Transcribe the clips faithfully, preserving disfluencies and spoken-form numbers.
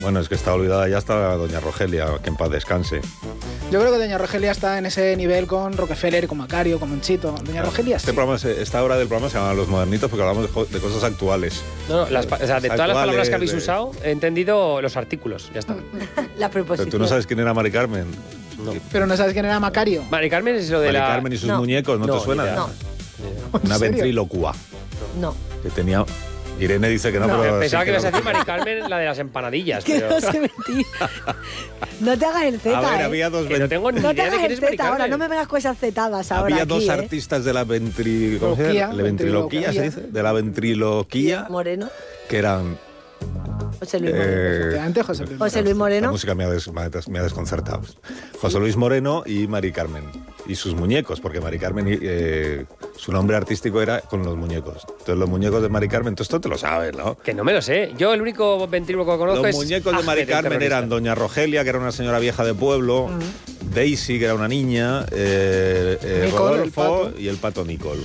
Bueno, es que está olvidada ya hasta doña Rogelia, que en paz descanse. Yo creo que doña Rogelia está en ese nivel con Rockefeller, con Macario, con Monchito. Doña Rogelia este sí. programa, esta hora del programa se llama Los Modernitos porque hablamos de, de cosas actuales. No, no, las, o sea, de todas las palabras que habéis de... usado, he entendido los artículos, ya está. La preposición. Pero tú no sabes quién era Mari Carmen. No. Pero no sabes quién era Macario. Mari Carmen es lo de Mari la... Carmen y sus no. muñecos, ¿no, no te suena? No. Una ventrílocua. No. Que tenía... Irene dice que no, no pero... Pensaba sí que ibas no. a decir Mari Carmen, la de las empanadillas. Que pero... no se mentí. No te hagas el Z, A ver, ¿eh? había dos... Que no tengo ni No te idea de hagas quién el es Mari Z ahora, Carmen. no me vengas con esas zetadas ahora Había aquí, dos ¿eh? artistas de la ventri... ¿Cómo se llama? ¿La ventriloquía se dice? De la ventriloquía. Moreno. Que eran... José Luis Moreno. Eh, Antes José Luis José Luis Moreno. La música me ha, des, me ha, des, me ha desconcertado. José Luis Moreno y Mari Carmen. Y sus muñecos, porque Mari Carmen, eh, su nombre artístico era con los muñecos. Entonces, los muñecos de Mari Carmen, tú esto te lo sabes, ¿no? Que no me lo sé. Yo el único ventríloco que conozco los es... Los muñecos de Mari Carmen eran doña Rogelia, que era una señora vieja de pueblo, uh-huh. Daisy, que era una niña, eh, eh, Nicole, Rodolfo el y el pato Nicole.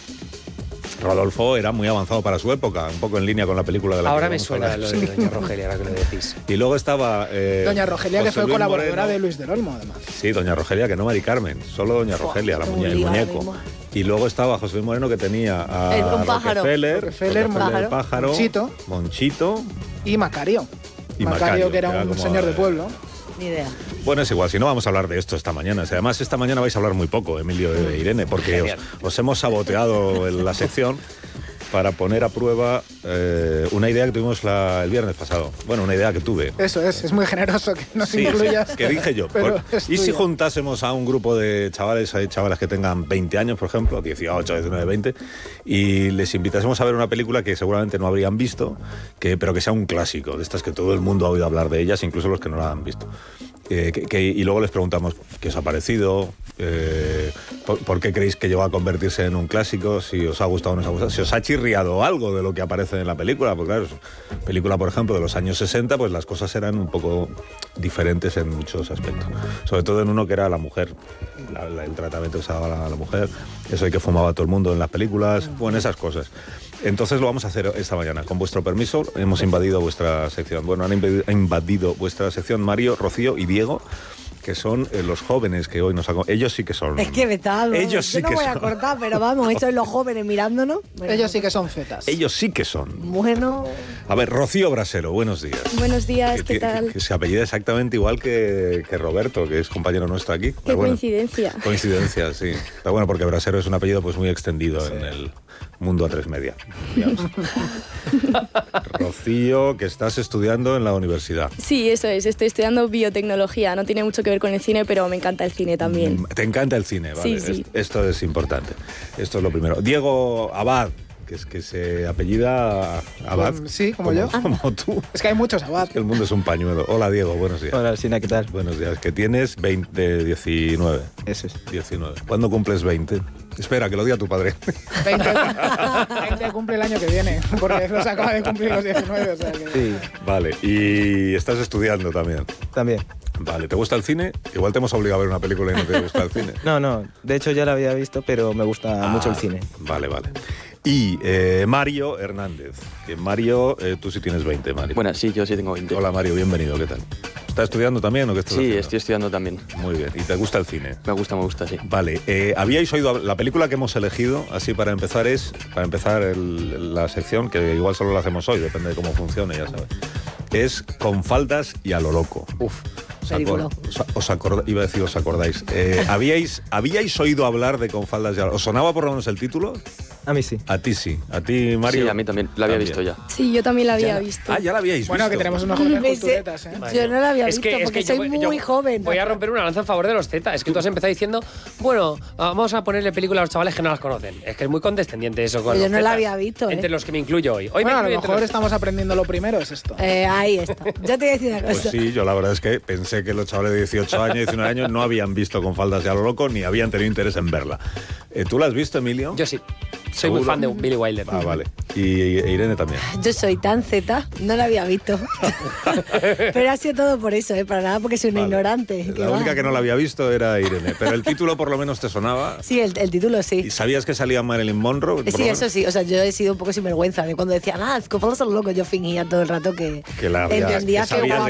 Rodolfo era muy avanzado para su época, un poco en línea con la película de la Ahora que me suena lo de doña Rogelia, ahora que lo decís. Y luego estaba... Eh, doña Rogelia, José que fue Luis colaboradora Moreno. de Luis del Olmo, además. Sí, doña Rogelia, que no Mari Carmen, solo doña Rogelia, la muñe- el muñeco. Y luego estaba José Luis Moreno, que tenía a El- un pájaro. Rockefeller, Rockefeller, Rockefeller, el pájaro. pájaro, Monchito. Monchito Y Macario. y Macario, Macario, que era un como, señor de eh, pueblo. Ni idea. Bueno, es igual, si no vamos a hablar de esto esta mañana. Si además, esta mañana vais a hablar muy poco, Emilio e Irene, porque os, os hemos saboteado en la sección para poner a prueba eh, una idea que tuvimos la, el viernes pasado. Bueno, una idea que tuve. Eso es, es muy generoso que nos Sí, incluyas. sí, que dije yo. Pero Por- es y si tuya. juntásemos a un grupo de chavales, hay chavales que tengan veinte años, por ejemplo, dieciocho, diecinueve, veinte, y les invitásemos a ver una película que seguramente no habrían visto, que, pero que sea un clásico, de estas que todo el mundo ha oído hablar de ellas, incluso los que no la han visto. Eh, que, que, y luego les preguntamos qué os ha parecido, eh, por, por qué creéis que llegó a convertirse en un clásico, si os ha gustado o no os ha gustado, si os ha chirriado algo de lo que aparece en la película, porque claro, es película, por ejemplo, de los años sesenta, pues las cosas eran un poco diferentes en muchos aspectos. Sobre todo en uno que era la mujer, la, la, el tratamiento que se daba a la, a la mujer, eso de que fumaba todo el mundo en las películas, bueno, esas cosas. Entonces lo vamos a hacer esta mañana. Con vuestro permiso, hemos invadido vuestra sección. Bueno, han invadido, invadido vuestra sección Mario, Rocío y Diego, que son eh, los jóvenes que hoy nos han... Ellos sí que son... Es que me está... Ellos sí Yo no que voy son... a cortar, pero vamos, estos son los jóvenes mirándonos. Bueno, Ellos sí que son fetas. Ellos sí que son. Bueno... A ver, Rocío Brasero, buenos días. Buenos días, que, ¿qué tal? Que, que se apellida exactamente igual que, que Roberto, que es compañero nuestro aquí. Qué bueno, coincidencia. Coincidencia, sí. Pero bueno, porque Brasero es un apellido pues muy extendido sí. en el mundo a tres media. Rocío, que estás estudiando en la universidad. Sí, eso es. Estoy estudiando biotecnología. No tiene mucho que ver con el cine, pero me encanta el cine también. Te encanta el cine, ¿vale? Sí, sí. Esto es importante. Esto es lo primero. Diego Abad, que es que se apellida Abad. Pues, sí, como, como yo. Como tú. Es que hay muchos Abad. Es que el mundo es un pañuelo. Hola, Diego, buenos días. Hola, Alsina, ¿qué tal? Buenos días. Que tienes veinte, diecinueve. Eso es. diecinueve. ¿Cuándo cumples veinte? Espera, que lo diga tu padre. veinte, veinte cumple el año que viene, porque los acaba de cumplir los diecinueve. O sea que... Sí, Vale, y estás estudiando también. también. Vale, ¿te gusta el cine? Igual te hemos obligado a ver una película y no te gusta el cine. No, no, de hecho ya la había visto, pero me gusta Ah, mucho el cine. Vale, vale. Y eh, Mario Hernández. Que Mario, eh, tú sí tienes veinte, Mario. Bueno, sí, yo sí tengo veinte. Hola, Mario, bienvenido, ¿qué tal? ¿Estás estudiando también o qué estás Sí, haciendo? estoy estudiando también. Muy bien, ¿y te gusta el cine? Me gusta, me gusta, sí. Vale, eh, ¿habíais oído la película que hemos elegido? Así para empezar es, para empezar el, la sección, que igual solo la hacemos hoy, depende de cómo funcione, ya sabes. Es Con faldas y a lo loco. Uf, ¿Os, película. acor- os, os acorda- iba a decir, os acordáis. Eh, ¿habíais, ¿Habíais oído hablar de Con faldas y a lo loco? ¿Os sonaba por lo menos el título? A mí sí. A ti sí. ¿A ti, Mario? Sí, a mí también. La había También. visto ya. Sí, yo también la había Ya la- visto. Ah, ya la habíais Bueno, visto. que tenemos unos jóvenes Me sé- culturetas, ¿eh? Yo no la había Es visto que, es porque que yo soy voy- muy yo joven. Voy a romper una lanza en favor de los Z. Es que tú has empezado diciendo, bueno, vamos a ponerle películas a los chavales que no las conocen. Es que es muy condescendiente eso con Yo los no la Zetas. había visto, ¿eh? Entre los que me incluyo hoy. Hoy Bueno, a me lo incluyo entre mejor los- estamos aprendiendo lo primero, es esto. Eh, ahí está. Yo te voy a decir una Pues cosa. sí, yo la verdad es que pensé que los chavales de dieciocho años, diecinueve años no habían visto Con faldas y a lo loco ni habían tenido interés en verla. Eh, ¿Tú la has visto, Emilio? Yo sí. Soy muy ¿Seguro? fan de Billy Wilder. Ah, vale. Y, y Irene también. Yo soy tan Z, no la había visto. Pero ha sido todo por eso, ¿eh? Para nada porque soy una Vale. ignorante. La ¿Qué va? única que no la había visto era Irene, pero el título por lo menos te sonaba. Sí, el, el título sí. ¿Y sabías que salía Marilyn Monroe? Por Sí, lo eso menos? sí. O sea, yo he sido un poco sinvergüenza. De cuando decían, ah, es que son locos, yo fingía todo el rato que, Que la había- entendía que que, sabías de